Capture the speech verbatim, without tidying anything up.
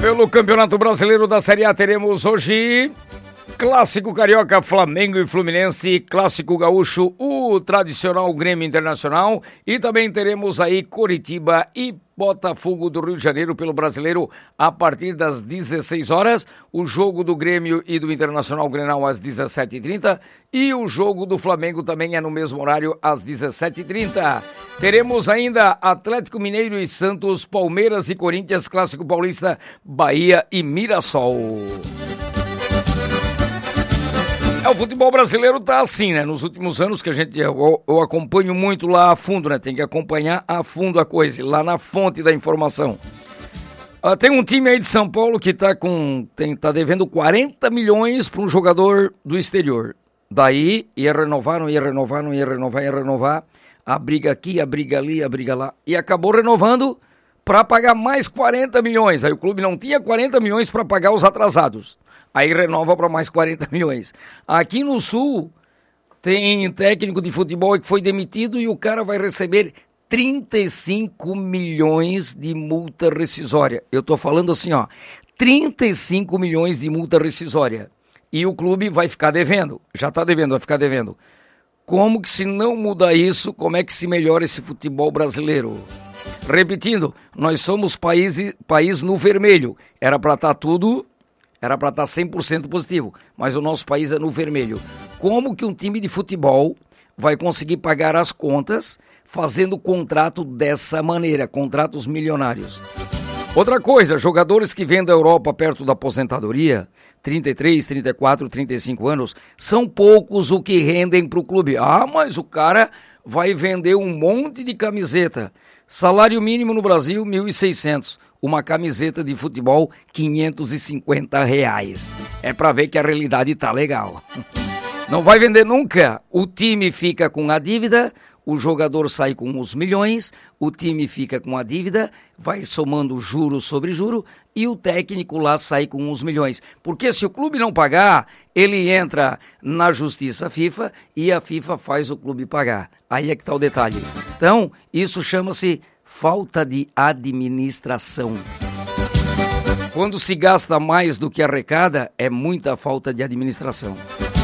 Pelo Campeonato Brasileiro da Série A teremos hoje Clássico Carioca, Flamengo e Fluminense, Clássico Gaúcho, o tradicional Grêmio Internacional, e também teremos aí Coritiba e Botafogo do Rio de Janeiro pelo Brasileiro a partir das dezesseis horas, o jogo do Grêmio e do Internacional Grenal às dezessete e trinta e o jogo do Flamengo também é no mesmo horário às dezessete e trinta. Teremos ainda Atlético Mineiro e Santos, Palmeiras e Corinthians, Clássico Paulista, Bahia e Mirassol. É, o futebol brasileiro tá assim, né? Nos últimos anos que a gente, eu, eu acompanho muito lá a fundo, né? Tem que acompanhar a fundo a coisa, lá na fonte da informação. Ah, tem um time aí de São Paulo que tá com, tem, tá devendo quarenta milhões para um jogador do exterior. Daí, ia renovar, não ia renovar, não ia renovar, ia renovar. A briga aqui, a briga ali, a briga lá. E acabou renovando para pagar mais quarenta milhões. Aí o clube não tinha quarenta milhões para pagar os atrasados. Aí renova para mais quarenta milhões. Aqui no Sul, tem técnico de futebol que foi demitido e o cara vai receber trinta e cinco milhões de multa rescisória. Eu tô falando assim, ó, trinta e cinco milhões de multa rescisória. E o clube vai ficar devendo. Já tá devendo, vai ficar devendo. Como que se não mudar isso, como é que se melhora esse futebol brasileiro? Repetindo, nós somos país, país no vermelho. Era para estar tudo... Era para estar cem por cento positivo, mas o nosso país é no vermelho. Como que um time de futebol vai conseguir pagar as contas fazendo contrato dessa maneira, contratos milionários? Outra coisa, jogadores que vêm da Europa perto da aposentadoria, trinta e três, trinta e quatro, trinta e cinco anos, são poucos o que rendem para o clube. Ah, mas o cara vai vender um monte de camiseta. Salário mínimo no Brasil, mil e seiscentos. Uma camiseta de futebol, quinhentos e cinquenta reais. É pra ver que a realidade tá legal. Não vai vender nunca. O time fica com a dívida, o jogador sai com os milhões, o time fica com a dívida, vai somando juro sobre juro e o técnico lá sai com os milhões. Porque se o clube não pagar, ele entra na justiça FIFA e a FIFA faz o clube pagar. Aí é que tá o detalhe. Então, isso chama-se falta de administração. Quando se gasta mais do que arrecada, é muita falta de administração.